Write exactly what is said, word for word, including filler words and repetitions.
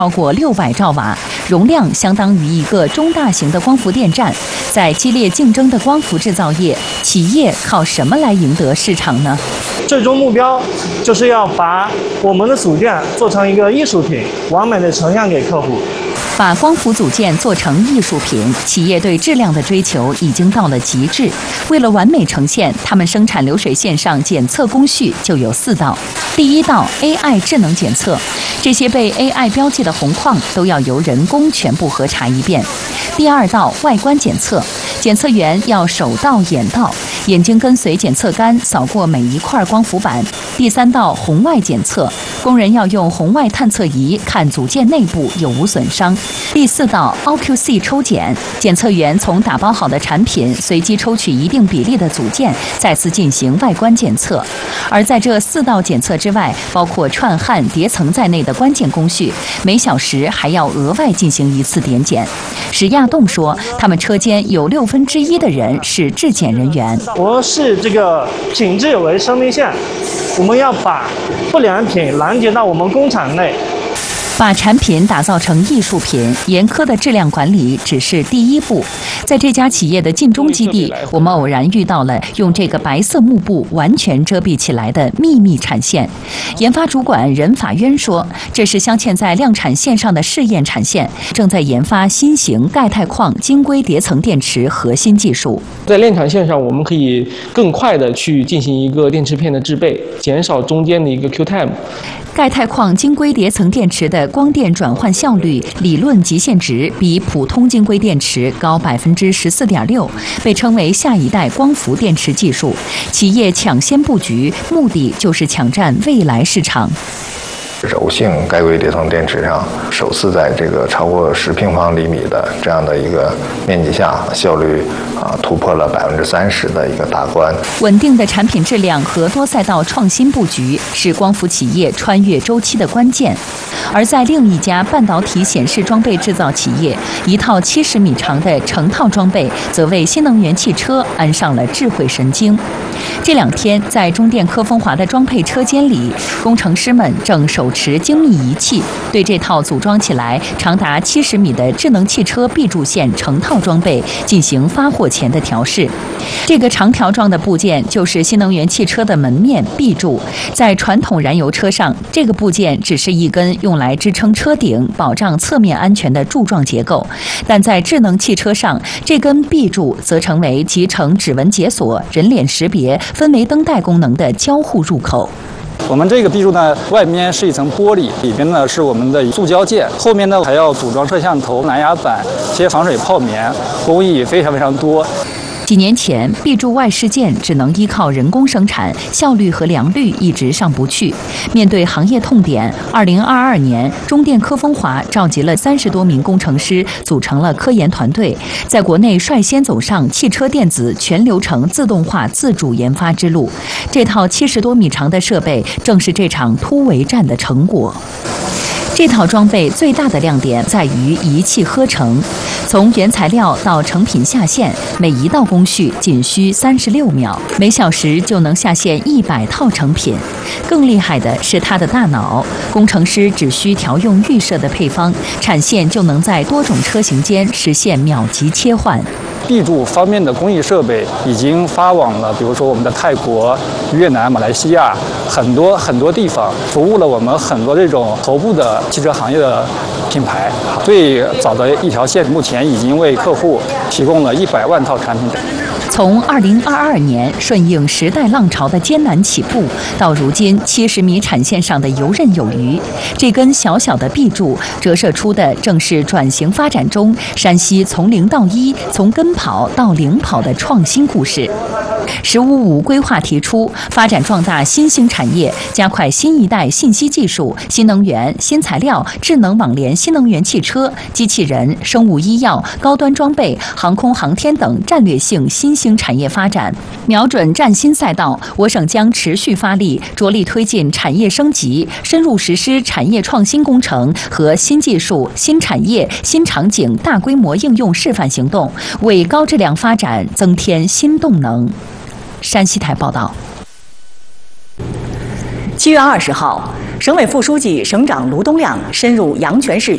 超过六百兆瓦，容量相当于一个中大型的光伏电站。在激烈竞争的光伏制造业，企业靠什么来赢得市场呢？ 最终目标就是要把我们的组件做成一个艺术品，完美的呈现给客户。 把光伏组件做成艺术品，企业对质量的追求已经到了极致。为了完美呈现，他们生产流水线上检测工序就有四道。第一道 A I 智能检测，这些被 A I 标记的红框都要由人工全部核查一遍。第二道外观检测，检测员要手到眼到，眼睛跟随检测杆扫过每一块光伏板。第三道红外检测，工人要用红外探测仪看组件内部有无损伤。第四道 O Q C 抽检，检测员从打包好的产品随机抽取一定比例的组件，再次进行外观检测。而在这四道检测之外，包括串焊、叠层在内的关键工序，每小时还要额外进行一次点检。史亚栋说，他们车间有六分之一的人是质检人员。 我们是这个品质为生命线，我们要把不良品拦截到我们工厂内。 把产品打造成艺术品，严苛的质量管理只是第一步。在这家企业的晋中基地，我们偶然遇到了用这个白色幕布完全遮蔽起来的秘密产线。研发主管任法渊说，这是镶嵌在量产线上的试验产线，正在研发新型钙钛矿晶硅叠层电池核心技术。 在量产线上，我们可以更快的去进行一个电池片的制备，减少中间的一个 Q time。 钙钛矿晶硅叠层电池的光电转换效率理论极限值比普通晶硅电池高百分之十四点六，被称为下一代光伏电池技术。企业抢先布局，目的就是抢占未来市场。 柔性钙硅叠层电池上，首次在这个超过十平方厘米的这样的一个面积下，效率啊突破了百分之三十的一个大关。 稳定的产品质量和多赛道创新布局是光伏企业穿越周期的关键。而在另一家半导体显示装备制造企业，一套七十米长的成套装备则为新能源汽车安上了智慧神经。这两天，在中电科风华的装配车间里，工程师们正手持精密仪器，对这套组装起来长达七十米的智能汽车 B 柱线成套装备进行发货前的调试。这个长条状的部件就是新能源汽车的门面 B 柱。在传统燃油车上，这个部件只是一根用来支撑车顶、保障侧面安全的柱状结构，但在智能汽车上，这根 B 柱则成为集成指纹解锁、人脸识别、氛围灯带功能的交互入口。 我们这个 B 柱呢，外面是一层玻璃，里边呢是我们的塑胶件，后面呢还要组装摄像头、蓝牙板、贴防水泡棉，工艺非常非常多。 几年前 ，B 柱外饰件只能依靠人工生产，效率和良率一直上不去。面对行业痛点，二零二二年，中电科风华召集了三十多名工程师，组成了科研团队，在国内率先走上汽车电子全流程自动化自主研发之路。这套七十多米长的设备，正是这场突围战的成果。这套装备最大的亮点在于一气呵成，从原材料到成品下线，每一道工序仅需三十六秒，每小时就能下线一百套成品。更厉害的是它的大脑，工程师只需调用预设的配方，产线就能在多种车型间实现秒级切换。 B 柱方面的工艺设备已经发往了，比如说我们的泰国、越南、马来西亚很多很多地方，服务了我们很多这种头部的汽车行业的品牌。最早的一条线目前已经为客户提供了一百万套产品。 从二零二二年顺应时代浪潮的艰难起步，到如今七十米产线上的游刃有余，这根小小的 B 柱折射出的正是转型发展中山西从零到一、从跟跑到领跑的创新故事。十五五规划提出，发展壮大新兴产业，加快新一代信息技术、新能源、新材料、智能网联新能源汽车、机器人、生物医药、高端装备、航空航天等战略性新兴产业发展。瞄准崭新赛道，我省将持续发力，着力推进产业升级，深入实施产业创新工程和新技术、新产业、新场景大规模应用示范行动，为高质量发展增添新动能。山西台报道。 七月二十号，省委副书记、省长卢东亮深入阳泉市